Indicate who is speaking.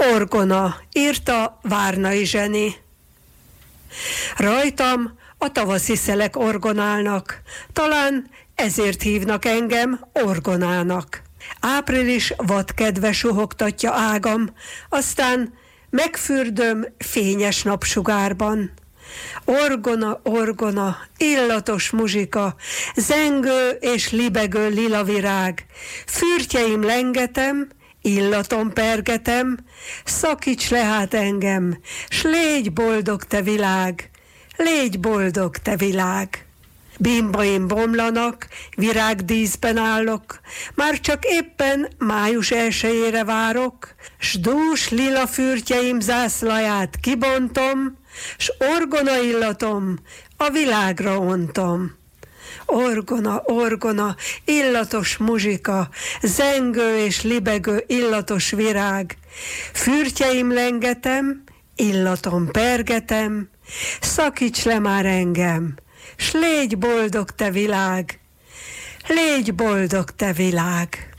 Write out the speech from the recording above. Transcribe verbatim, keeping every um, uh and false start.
Speaker 1: Orgona, írta Várnai Zseni. Rajtam a tavaszi szelek orgonálnak, talán ezért hívnak engem orgonának. Április vadkedve suhogtatja ágam, aztán megfürdöm fényes napsugárban. Orgona, orgona, illatos muzsika, zengő és libegő lilavirág, fürtjeim lengetem, illatom pergetem, szakíts le hát engem, s légy boldog te világ, légy boldog te világ. Bimbaim bomlanak, virágdíszben állok, már csak éppen május elsejére várok, s dús lila fürtjeim zászlaját kibontom, s orgona illatom a világra ontom. Orgona, orgona, illatos muzsika, zengő és libegő illatos virág, fürtjeim lengetem, illatom pergetem, szakíts le már engem, s légy boldog te világ, légy boldog te világ.